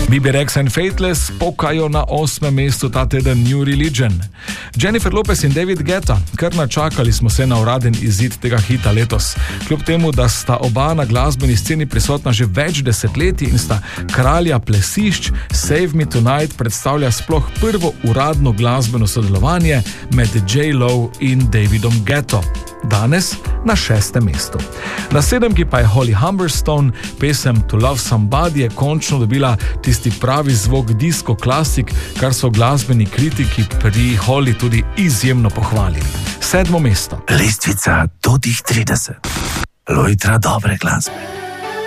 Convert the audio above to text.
Bibi Rex and Faithless pokajo na 8. mestu ta teden New Religion. Jennifer Lopez in David Guetta, kar načakali smo se na uraden izid tega hita letos. Kljub temu, da sta oba na glasbeni sceni prisotna že več desetletij in sta kralja plesišč, Save Me Tonight predstavlja sploh prvo uradno glasbeno sodelovanje med J.Lo in Davidom Guetto. Danes na 6. mestu. Na 7. pa je Holly Humberstone, pesem To Love Somebody je končno dobila tisti pravi zvok disco klasik, kar so glasbeni kritiki pri Holly tudi izjemno pohvalili. 7. mesto. Lestvica do tih 30. Lojtra dobre glasbe.